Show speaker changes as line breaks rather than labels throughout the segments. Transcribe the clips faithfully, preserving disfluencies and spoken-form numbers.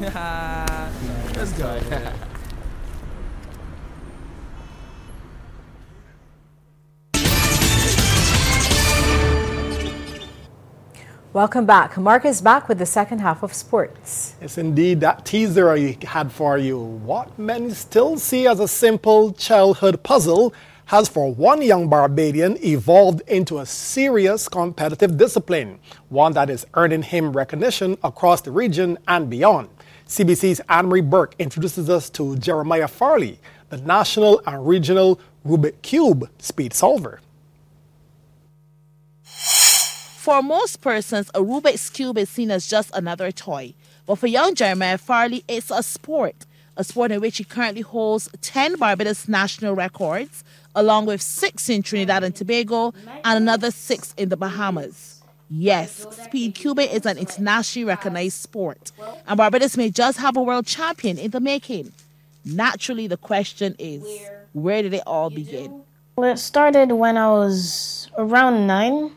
Let's go.
Welcome back. Mark is back with the second half of sports.
Yes, indeed. That teaser I had for you, what many still see as a simple childhood puzzle, has for one young Barbadian evolved into a serious competitive discipline, one that is earning him recognition across the region and beyond. C B C's Anne-Marie Burke introduces us to Jeremiah Farley, the national and regional Rubik Cube speed solver.
For most persons, a Rubik's Cube is seen as just another toy. But for young Jeremiah Farley, it's a sport, a sport in which he currently holds ten Barbados national records, along with six in Trinidad and Tobago and another six in the Bahamas. Yes, speed cubing is an internationally recognized sport, and Barbados may just have a world champion in the making. Naturally, the question is, where did it all begin?
Well, it started when I was around nine.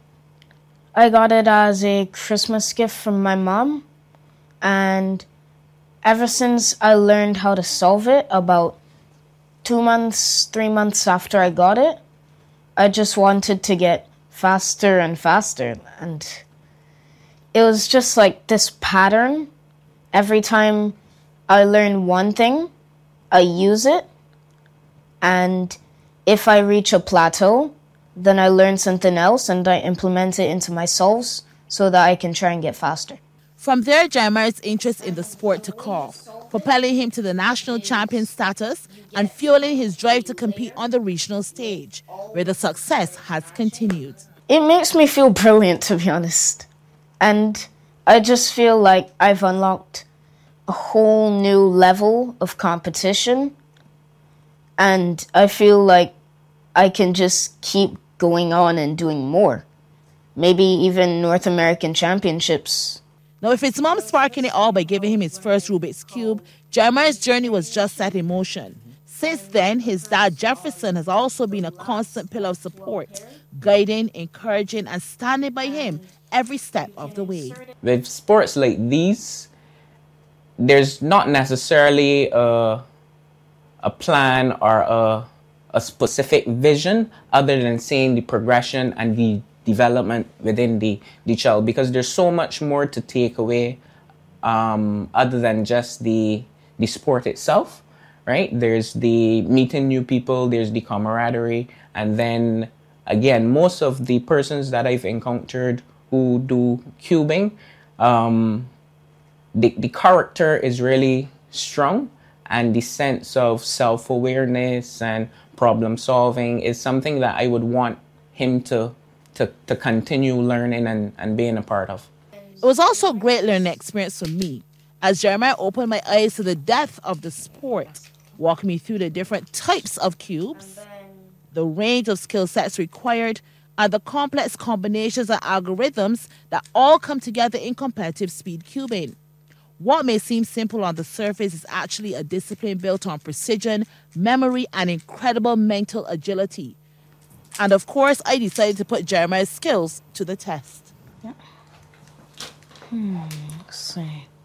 I got it as a Christmas gift from my mom, and ever since I learned how to solve it, about two months, three months after I got it, I just wanted to get faster and faster, and it was just like this pattern. Every time I learn one thing, I use it, and if I reach a plateau, then I learn something else and I implement it into my solves so that I can try and get faster.
From there, Jeremiah's interest in the sport took off, propelling him to the national champion status and fueling his drive to compete on the regional stage, where the success has continued.
It makes me feel brilliant, to be honest. And I just feel like I've unlocked a whole new level of competition. And I feel like I can just keep going on and doing more. Maybe even North American championships.
Now, with his mom sparking it all by giving him his first Rubik's Cube, Jeremiah's journey was just set in motion. Since then, his dad, Jefferson, has also been a constant pillar of support, guiding, encouraging, and standing by him every step of the way.
With sports like these, there's not necessarily a, a plan or a a specific vision other than seeing the progression and the development within the, the child, because there's so much more to take away um, other than just the the sport itself, right? There's the meeting new people, there's the camaraderie, and then again, most of the persons that I've encountered who do cubing, um, the, the character is really strong, and the sense of self-awareness and problem solving is something that I would want him to to, to continue learning and, and being a part of.
It was also a great learning experience for me, as Jeremiah opened my eyes to the depth of the sport, walking me through the different types of cubes, the range of skill sets required, and the complex combinations and algorithms that all come together in competitive speed cubing. What may seem simple on the surface is actually a discipline built on precision, memory, and incredible mental agility. And of course, I decided to put Jeremiah's skills to the test.
Yeah. Hmm, let's see.